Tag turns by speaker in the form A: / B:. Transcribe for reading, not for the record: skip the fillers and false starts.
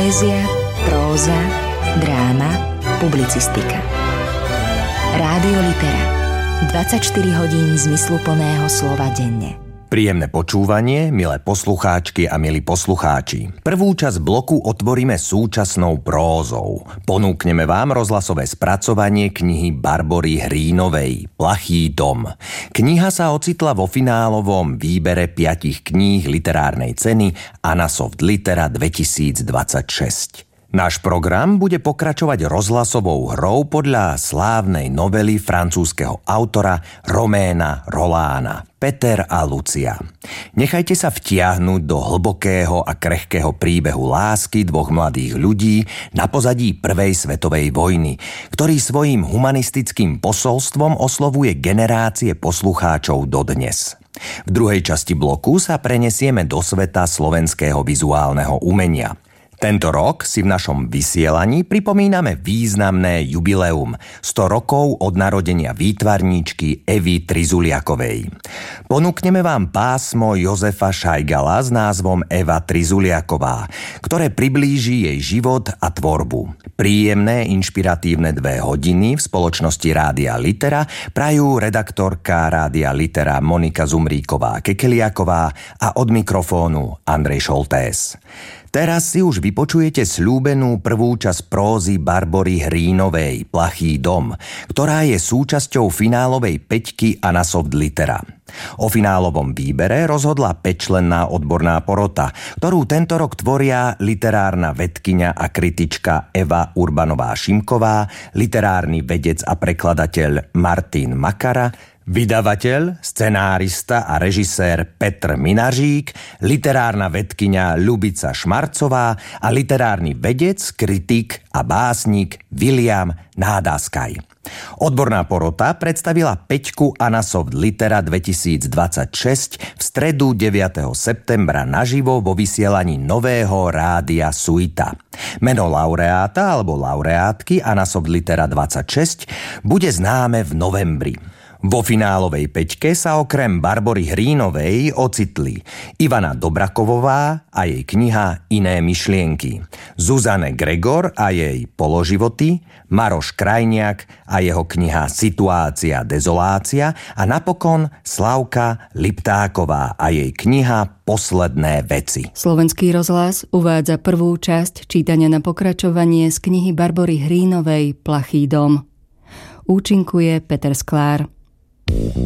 A: Poézia, próza, dráma, publicistika. Rádio Litera. 24 hodín zmysluplného slova denne.
B: Príjemné počúvanie, milé poslucháčky a milí poslucháči. Prvú časť bloku otvoríme súčasnou prózou. Ponúkneme vám rozhlasové spracovanie knihy Barbory Hrínovej Plachý dom. Kniha sa ocitla vo finálovom výbere 5 kníh literárnej ceny Anna Soft Litera 2026. Náš program bude pokračovať rozhlasovou hrou podľa slávnej novely francúzskeho autora Roména Rolána Peter a Lucia. Nechajte sa vtiahnuť do hlbokého a krehkého príbehu lásky dvoch mladých ľudí na pozadí Prvej svetovej vojny, ktorý svojím humanistickým posolstvom oslovuje generácie poslucháčov dodnes. V druhej časti bloku sa prenesieme do sveta slovenského vizuálneho umenia. Tento rok si v našom vysielaní pripomíname významné jubileum 100 rokov od narodenia výtvarníčky Evy Trizuliakovej. Ponúkneme vám pásmo Jozefa Šajgala s názvom Eva Trizuliaková, ktoré priblíži jej život a tvorbu. Príjemné, inšpiratívne 2 hodiny v spoločnosti Rádia Litera prajú redaktorka Rádia Litera Monika Zumríková-Kekeliaková a od mikrofónu Andrej Šoltés. Teraz si už vypočujete sľúbenú prvú časť prózy Barbory Hrínovej Plachý dom, ktorá je súčasťou finálovej 5 Anna Soft Litera. O finálovom výbere rozhodla 5-členná odborná porota, ktorú tento rok tvoria literárna vedkyňa a kritička Eva Urbanová-Šimková, literárny vedec a prekladateľ Martin Makara, vydavateľ, scenárista a režisér Petr Minařík, literárna vedkyňa Ľubica Šmarcová a literárny vedec, kritik a básnik William Nádaskaj. Odborná porota predstavila 5 Anna Soft Litera 2026 v stredu 9. septembra naživo vo vysielaní nového rádia Suita. Meno laureáta alebo laureátky Anna Soft Litera 26 bude známe v novembri. Vo finálovej 5 sa okrem Barbory Hrínovej ocitli Ivana Dobrakovová a jej kniha Iné myšlienky, Zuzane Gregor a jej Položivoty, Maroš Krajniak a jeho kniha Situácia, dezolácia a napokon Slavka Liptáková a jej kniha Posledné veci.
C: Slovenský rozhlas uvádza prvú časť čítania na pokračovanie z knihy Barbory Hrínovej Plachý dom. Účinkuje Peter Sklár.